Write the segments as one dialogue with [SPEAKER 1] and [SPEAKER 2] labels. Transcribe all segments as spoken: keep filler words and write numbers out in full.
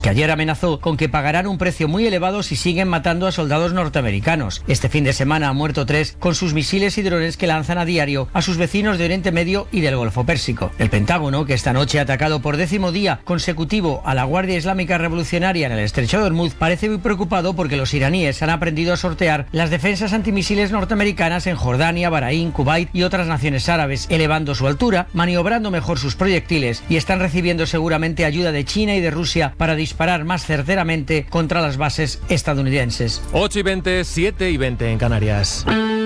[SPEAKER 1] que ayer amenazó con que pagarán un precio muy elevado si siguen matando a soldados norteamericanos. Este fin de semana han muerto tres con sus misiles y drones que lanzan a diario a sus vecinos de Oriente Medio y del Golfo Pérsico. El Pentágono, que esta noche ha atacado por décimo día consecutivo a la Guardia Islámica Revolucionaria en el Estrecho de Hormuz, parece muy preocupado porque los iraníes han aprendido a sortear las defensas antimisiles norteamericanas en Jordania, Bahrein, Kuwait y otras naciones árabes, elevando su altura, maniobrando mejor sus proyectiles y están recibiendo seguramente ayuda de China y de Rusia para disparar disparar más certeramente contra las bases estadounidenses.
[SPEAKER 2] ocho y veinte, siete y veinte en Canarias.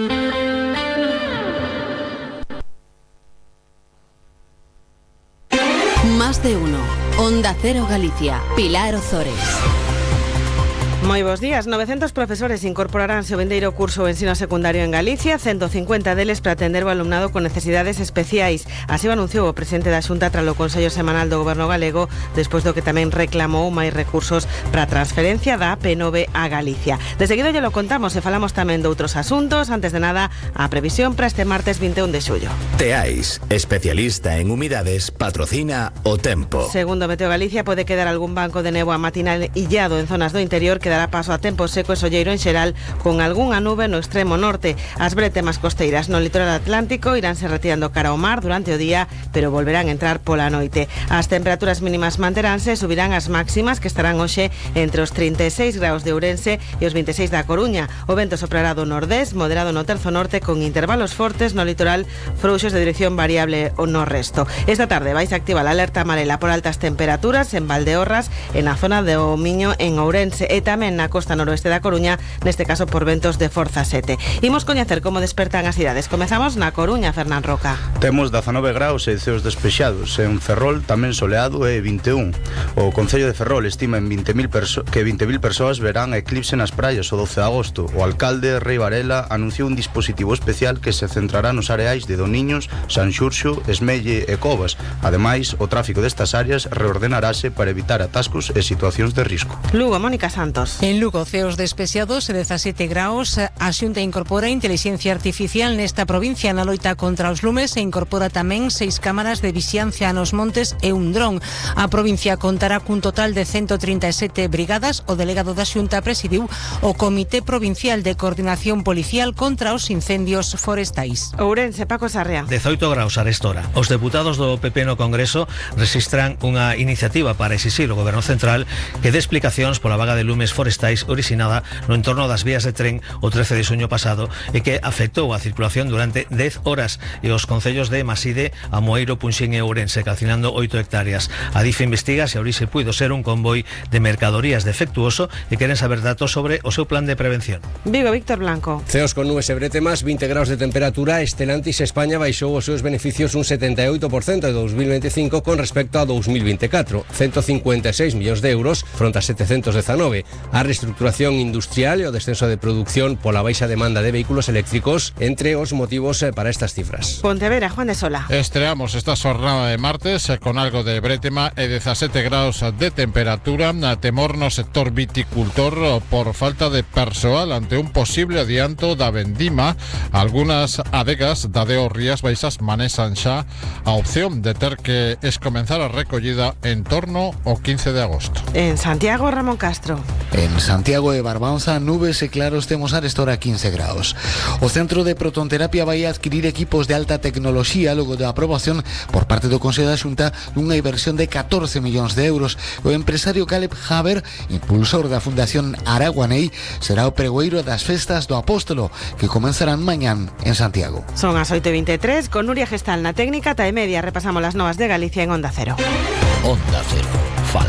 [SPEAKER 3] Más de uno. Onda Cero Galicia. Pilar Ozores.
[SPEAKER 4] Moi bons días. novecientos profesores incorporaránse o vindeiro curso de ensino secundario en Galicia, ciento cincuenta deles para atender o alumnado con necesidades especiais. Así o anunciou o presidente da Xunta tras o Consello Semanal do Goberno Galego, despois do que tamén reclamou máis recursos para a transferencia da A P nove a Galicia. De seguido lle lo contamos e falamos tamén de outros asuntos. Antes de nada, a previsión para este martes vinte e un de xullo.
[SPEAKER 5] Teais, especialista en humidades, patrocina o tempo.
[SPEAKER 4] Segundo Meteo Galicia, pode quedar algún banco de néboa matinal illado en zonas do interior que dará paso a tempo seco e solleiro en xeral, con algunha nube no extremo norte. As bretemas costeiras no litoral atlántico iránse retirando cara ao mar durante o día, pero volverán a entrar pola noite. As temperaturas mínimas manteránse e subirán as máximas, que estarán hoxe entre os trinta e seis graus de Ourense e os vinte e seis da Coruña. O vento soprará do nordés, moderado no terzo norte, con intervalos fortes no litoral, frouxos de dirección variable o no resto. Esta tarde vais a activar a alerta amarela por altas temperaturas en Valdeorras, en a zona do Miño, en Ourense e tamén na costa noroeste da Coruña, neste caso por ventos de forza sete. Imos coñecer como despertan as cidades. Comezamos na Coruña, Fernán Roca.
[SPEAKER 6] Temos dezanove graus e ceos despexados. En Ferrol tamén soleado e vinte e un. O Concello de Ferrol estima en vinte mil perso- que vinte mil persoas verán eclipse nas praias o doce de agosto. O alcalde Rei Varela anunciou un dispositivo especial que se centrará nos areais de Doniños, San Xurxo, Esmelle e Covas. Ademais, o tráfico destas áreas reordenarase para evitar atascos e situacións de risco.
[SPEAKER 4] Lugo, Mónica Santos.
[SPEAKER 7] En Lugo, ceos despexados e dezasete graus. A Xunta incorpora inteligencia artificial nesta provincia na loita contra os lumes e incorpora tamén seis cámaras de vixiancia nos montes e un dron. A provincia contará cun total de ciento trinta e sete brigadas. O delegado da Xunta presidiu o Comité Provincial de Coordinación Policial contra os Incendios Forestais.
[SPEAKER 4] Ourense, Paco Sarria.
[SPEAKER 8] dezoito graus arestora. Os deputados do P P no Congreso rexistran unha iniciativa para exixir ao Goberno Central que dé explicacións pola vaga de lumes forestais originada no entorno das vías de tren o trece de xuño pasado e que afectou a circulación durante dez horas e os concellos de Maside, Amoeiro, Punxín e Ourense, calcinando oito hectáreas. A D I F investiga se a orixe puido ser un convoi de mercadorías defectuoso e queren saber datos sobre o seu plan de prevención.
[SPEAKER 4] Vigo, Víctor Blanco.
[SPEAKER 9] Ceos con nubes e bretemas, vinte graus de temperatura. Estelantis España baixou os seus beneficios un setenta e oito por cento de dous mil veinticinco con respecto a dous mil veinticuatro, ciento cincuenta e seis millóns de euros fronte a setecentos dezanove. A reestructuración industrial e o descenso de produción pola baixa demanda de vehículos eléctricos entre os motivos para estas cifras.
[SPEAKER 4] Pontevedra, Juan de Sola.
[SPEAKER 10] Estreamos esta jornada de martes con algo de bretema e dezasete graus de temperatura. Temor no sector viticultor por falta de persoal ante un posible adianto da vendima. Algunas adegas da de Rías Baixas manesan xa a opción de ter que escomenzar a recollida en torno ao quince de agosto.
[SPEAKER 4] En Santiago, Ramón Castro.
[SPEAKER 11] En Santiago de Barbanza, nubes e claros, temos arestora quince graus. O Centro de Protonterapia vai adquirir equipos de alta tecnoloxía logo da aprobación por parte do Consello da Xunta dunha inversión de catorce millóns de euros. O empresario Caleb Haber, impulsor da Fundación Araguanei, será o pregoeiro das festas do Apóstolo que comenzarán mañán en Santiago.
[SPEAKER 4] Son as oito e vinte e tres, con Nuria Gestal na técnica, ta e media repasamos las novas de Galicia en Onda Cero.
[SPEAKER 5] Onda Cero.